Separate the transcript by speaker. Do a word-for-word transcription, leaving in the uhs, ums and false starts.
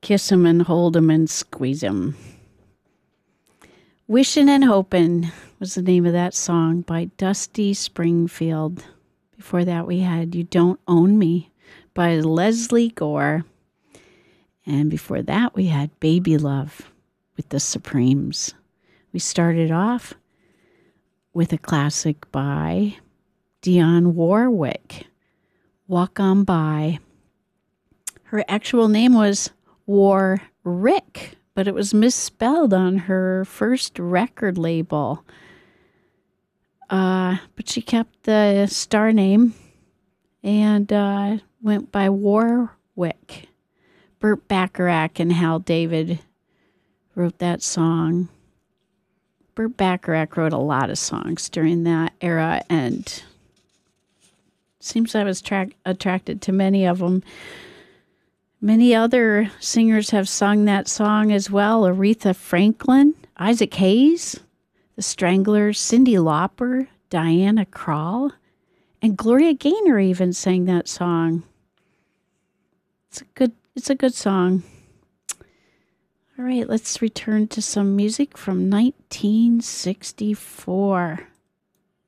Speaker 1: Kiss 'em and hold 'em and squeeze 'em. Wishin' and Hopin' was the name of that song by Dusty Springfield. Before that, we had You Don't Own Me by Leslie Gore. And before that, we had Baby Love with the Supremes. We started off with a classic by Dionne Warwick, Walk On By. Her actual name was Warwick, but it was misspelled on her first record label. Uh, but she kept the star name and uh, went by Warwick. Burt Bacharach and Hal David wrote that song. Burt Bacharach wrote a lot of songs during that era, and seems I was tra- attracted to many of them. Many other singers have sung that song as well. Aretha Franklin, Isaac Hayes, The Stranglers, Cyndi Lauper, Diana Krall, and Gloria Gaynor even sang that song. It's a good, it's a good song. All right, let's return to some music from nineteen sixty-four.